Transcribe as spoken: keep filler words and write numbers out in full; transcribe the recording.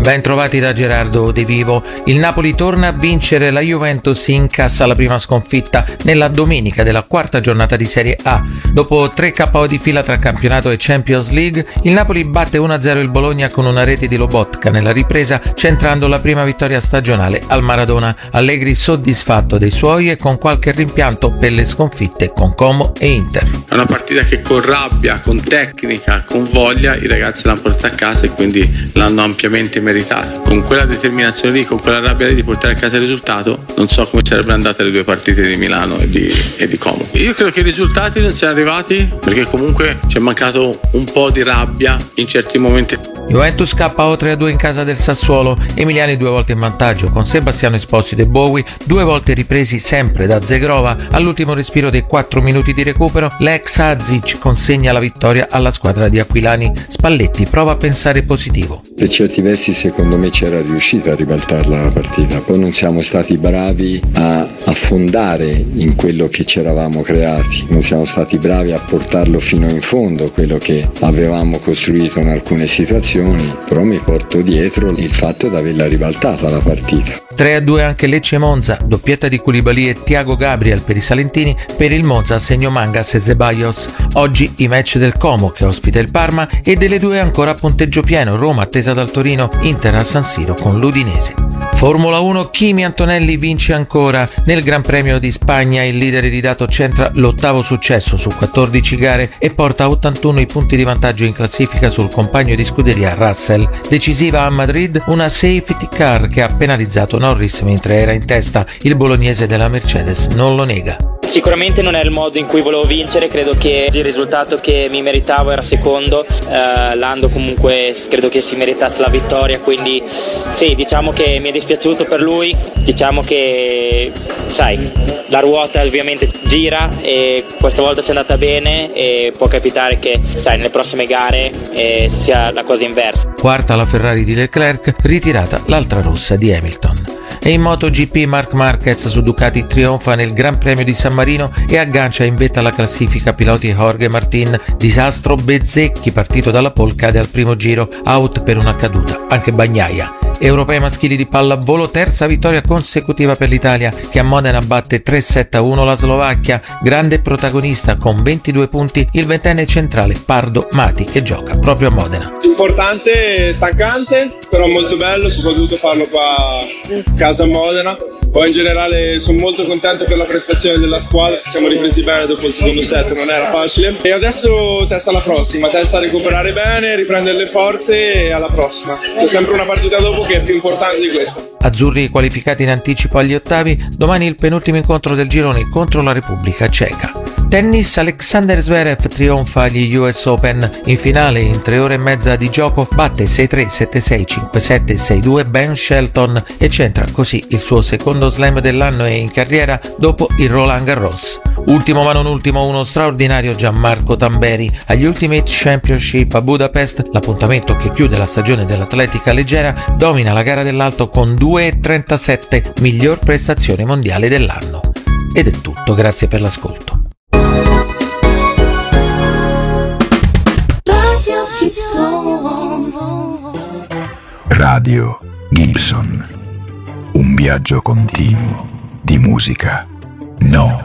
Ben trovati da Gerardo De Vivo. Il Napoli torna a vincere, la Juventus incassa la prima sconfitta nella domenica della quarta giornata di Serie A. Dopo tre K O di fila tra campionato e Champions League, il Napoli batte uno a zero il Bologna con una rete di Lobotka nella ripresa, centrando la prima vittoria stagionale al Maradona. Allegri soddisfatto dei suoi e con qualche rimpianto per le sconfitte con Como e Inter. È una partita che con rabbia, con tecnica, con voglia i ragazzi l'hanno portata a casa e quindi l'hanno ampiamente meritata. Con quella determinazione lì, con quella rabbia lì di portare a casa il risultato, non so come sarebbero andate le due partite di Milano e di, e di Como. Io credo che i risultati non siano arrivati perché comunque ci è mancato un po' di rabbia in certi momenti. Juventus K O tre a due in casa del Sassuolo, emiliani due volte in vantaggio con Sebastiano Esposito e Bowie, due volte ripresi sempre da Zegrova. All'ultimo respiro dei quattro minuti di recupero, l'ex Azic consegna la vittoria alla squadra di Aquilani. Spalletti prova a pensare positivo. Per certi versi secondo me c'era riuscito a ribaltarla la partita, poi non siamo stati bravi a affondare in quello che ci eravamo creati, non siamo stati bravi a portarlo fino in fondo quello che avevamo costruito in alcune situazioni. Però mi porto dietro il fatto di averla ribaltata la partita. tre a due anche Lecce-Monza, doppietta di Koulibaly e Thiago Gabriel per i salentini. Per il Monza segno Mangas e Zeballos. Oggi i match del Como che ospita il Parma e delle due ancora a punteggio pieno, Roma attesa dal Torino, Inter a San Siro con l'Udinese. Formula uno, Kimi Antonelli vince ancora. Nel Gran Premio di Spagna il leader iridato centra l'ottavo successo su quattordici gare e porta a ottantuno i punti di vantaggio in classifica sul compagno di scuderia Russell. Decisiva a Madrid una safety car che ha penalizzato Norris mentre era in testa. Il bolognese della Mercedes non lo nega. Sicuramente non è il modo in cui volevo vincere, credo che il risultato che mi meritavo era secondo, eh, Lando comunque credo che si meritasse la vittoria, quindi sì, diciamo che mi è dispiaciuto per lui, diciamo che sai, la ruota ovviamente gira e questa volta ci è andata bene e può capitare che sai, nelle prossime gare eh, sia la cosa inversa. Quarta la Ferrari di Leclerc, ritirata l'altra rossa di Hamilton. E in MotoGP Marc Marquez su Ducati trionfa nel Gran Premio di San Marino e aggancia in vetta alla classifica piloti Jorge Martin. Disastro Bezzecchi, partito dalla pole, cade al primo giro, out per una caduta anche Bagnaia. Europei maschili di pallavolo, terza vittoria consecutiva per l'Italia che a Modena batte tre sette a uno la Slovacchia. Grande protagonista con ventidue punti il ventenne centrale Pardo Mati che gioca proprio a Modena. Importante, stancante, però molto bello, soprattutto farlo qua a casa a Modena. Poi in generale sono molto contento per la prestazione della squadra, ci siamo ripresi bene dopo il secondo set, non era facile. E adesso testa alla prossima, testa a recuperare bene, riprendere le forze e alla prossima. C'è sempre una partita dopo che è più importante di questa. Azzurri qualificati in anticipo agli ottavi, domani il penultimo incontro del girone contro la Repubblica Ceca. Tennis, Alexander Zverev trionfa agli U S Open. In finale, in tre ore e mezza di gioco, batte sei tre, sette sei, cinque sette e sei due Ben Shelton e centra così il suo secondo slam dell'anno e in carriera dopo il Roland Garros. Ultimo ma non ultimo, uno straordinario Gianmarco Tamberi. Agli Ultimate Championship a Budapest, l'appuntamento che chiude la stagione dell'atletica leggera, domina la gara dell'alto con due e trentasette, miglior prestazione mondiale dell'anno. Ed è tutto, grazie per l'ascolto. Radio Gibson, un viaggio continuo di musica no